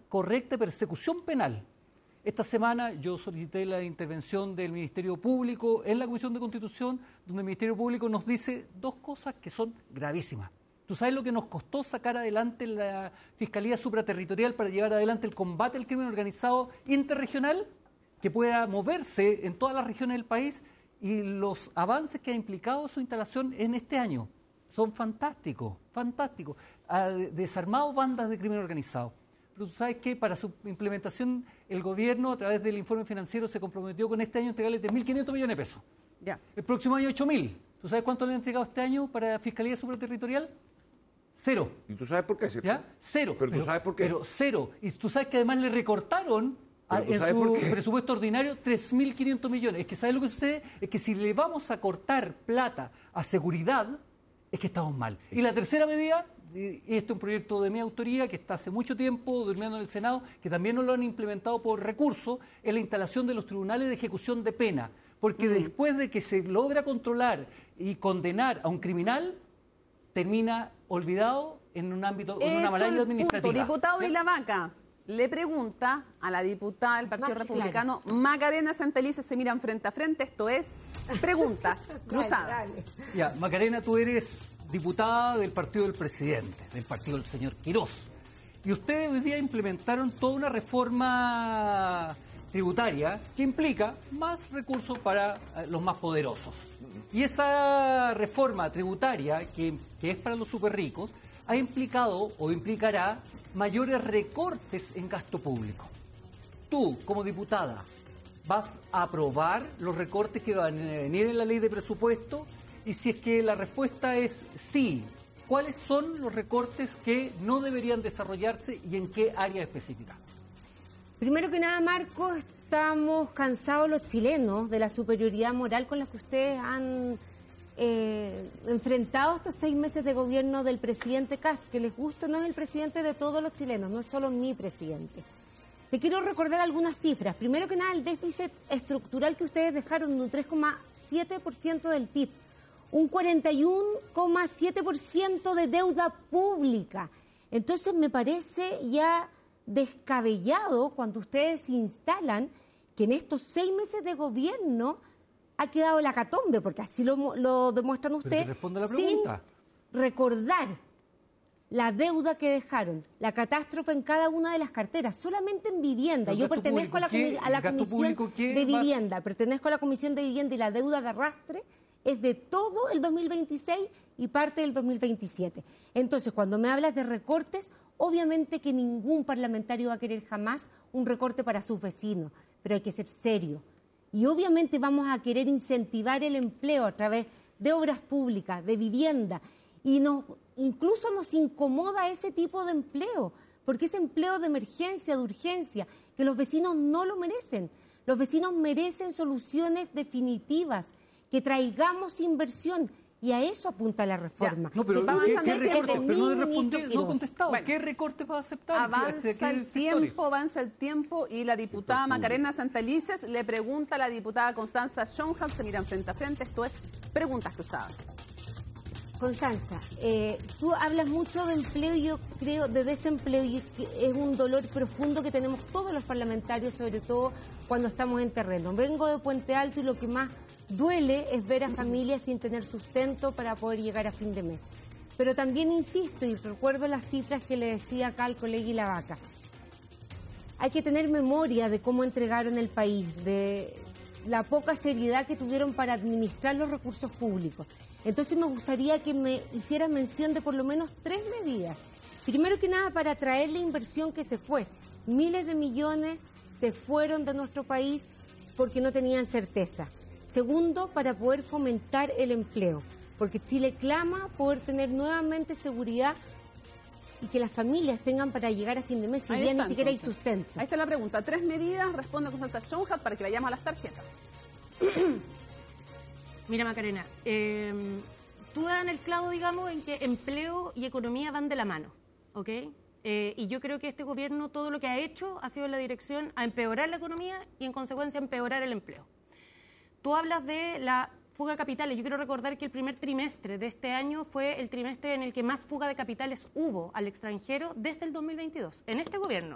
correcta persecución penal. Esta semana yo solicité la intervención del Ministerio Público en la Comisión de Constitución, donde el Ministerio Público nos dice dos cosas que son gravísimas. ¿Tú sabes lo que nos costó sacar adelante la Fiscalía Supraterritorial para llevar adelante el combate al crimen organizado interregional, que pueda moverse en todas las regiones del país, y los avances que ha implicado su instalación en este año? Son fantásticos, fantásticos. Ha desarmado bandas de crimen organizado. Pero tú sabes que para su implementación el gobierno, a través del informe financiero, se comprometió con este año entregarle 3.500 millones de pesos. Ya. El próximo año 8.000. ¿Tú sabes cuánto le han entregado este año para Fiscalía Supraterritorial? 0. ¿Y tú sabes por qué? ¿Cierto? ¿Ya? 0. Pero tú sabes por qué. Pero 0. Y tú sabes que además le recortaron en su presupuesto ordinario 3.500 millones. Es que ¿sabes lo que sucede? Es que si le vamos a cortar plata a seguridad, es que estamos mal. Y la tercera medida, este es un proyecto de mi autoría que está hace mucho tiempo durmiendo en el Senado, que también no lo han implementado por recursos, es la instalación de los tribunales de ejecución de pena. Porque después de que se logra controlar y condenar a un criminal, termina olvidado en un ámbito, en una maraña administrativa. Diputado Ilavaca le pregunta a la diputada del Partido Republicano, Macarena Santelices, se miran frente a frente, esto es preguntas cruzadas. Ya, Macarena, tú eres diputada del partido del presidente, del partido del señor Quirós. Y ustedes hoy día implementaron toda una reforma tributaria que implica más recursos para los más poderosos. Y esa reforma tributaria, que es para los súper ricos, ha implicado o implicará mayores recortes en gasto público. Tú, como diputada, ¿vas a aprobar los recortes que van a venir en la ley de presupuesto? Y si es que la respuesta es sí, ¿cuáles son los recortes que no deberían desarrollarse y en qué área específica? Primero que nada, Marco, estamos cansados los chilenos de la superioridad moral con la que ustedes han enfrentado estos 6 meses de gobierno del presidente Kast, que les gusta, no es el presidente de todos los chilenos, no es solo mi presidente. Te quiero recordar algunas cifras. Primero que nada, el déficit estructural que ustedes dejaron de un 3,7% del PIB, un 41,7% de deuda pública. Entonces me parece ya descabellado cuando ustedes instalan que en estos 6 meses de gobierno ha quedado la catombe, porque así lo demuestran ustedes, responde la sin pregunta. Recordar la deuda que dejaron, la catástrofe en cada una de las carteras, solamente en vivienda. Yo pertenezco a la Comisión de Vivienda, pertenezco a la Comisión de Vivienda, y la deuda de arrastre es de todo el 2026 y parte del 2027. Entonces, cuando me hablas de recortes, obviamente que ningún parlamentario va a querer jamás un recorte para sus vecinos, pero hay que ser serio. Y obviamente vamos a querer incentivar el empleo a través de obras públicas, de vivienda, y incluso nos incomoda ese tipo de empleo, porque es empleo de emergencia, de urgencia, que los vecinos no lo merecen. Los vecinos merecen soluciones definitivas, que traigamos inversión, y a eso apunta la reforma. No, pero ¿qué recortes? Pero no he contestado. Bueno, ¿qué recortes va a aceptar? Avanza el tiempo, y la diputada Macarena Santelices le pregunta a la diputada Constanza Schoenhauer, se miran frente a frente, esto es preguntas cruzadas. Constanza, tú hablas mucho de empleo y yo creo de desempleo, y que es un dolor profundo que tenemos todos los parlamentarios, sobre todo cuando estamos en terreno. Vengo de Puente Alto y lo que más duele es ver a familias sin tener sustento para poder llegar a fin de mes. Pero también insisto, y recuerdo las cifras que le decía acá al colega Ilavaca, hay que tener memoria de cómo entregaron el país, de la poca seriedad que tuvieron para administrar los recursos públicos. Entonces me gustaría que me hicieras mención de por lo menos 3 medidas. Primero que nada, para atraer la inversión que se fue. Miles de millones se fueron de nuestro país porque no tenían certeza. Segundo, para poder fomentar el empleo, porque Chile clama poder tener nuevamente seguridad y que las familias tengan para llegar a fin de mes, y ya ni siquiera hay sustento. Ahí está la pregunta. 3 medidas, responde Constanza Schoenhauer, para que vayamos a las tarjetas. Mira, Macarena, tú das en el clavo, digamos, en que empleo y economía van de la mano, ¿ok? Y yo creo que este gobierno todo lo que ha hecho ha sido en la dirección a empeorar la economía y en consecuencia empeorar el empleo. Tú hablas de la fuga de capitales. Yo quiero recordar que el primer trimestre de este año fue el trimestre en el que más fuga de capitales hubo al extranjero desde el 2022, en este gobierno.